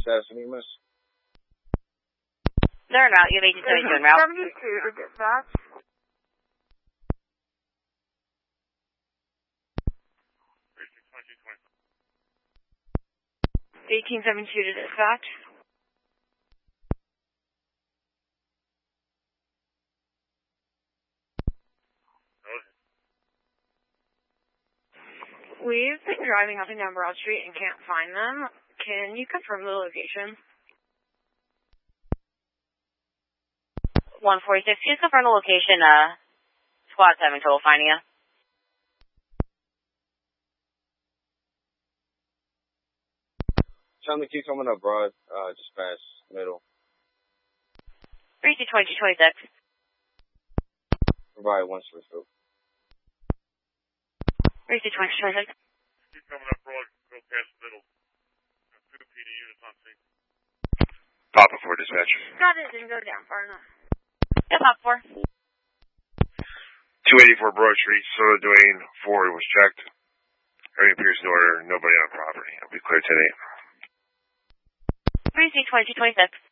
status of EMS? They're out. You have 1872 en route. 72 to dispatch. 1872 to dispatch. We've been driving up and down Broad Street and can't find them. Can you confirm the location? 146. Please confirm the location. Squad 7 total finding you. Tell me keep coming up, Broad. Just past middle. 322226. Provide one switch through. 322226. Keep coming up, Broad. Go past middle. 2 PD units on scene. Papa 4 dispatch. God, it didn't go down far enough. Yeah, Pop 4. 284 Broad Street, Soda Duane, 4 was checked. Everything appears in order, nobody on property. It'll be clear today. 322226.